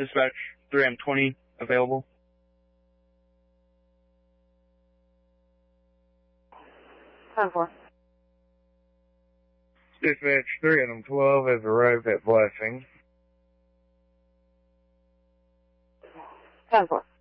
Dispatch 3M20 available. Time for. Dispatch 3M12 has arrived at Blessing. Time for.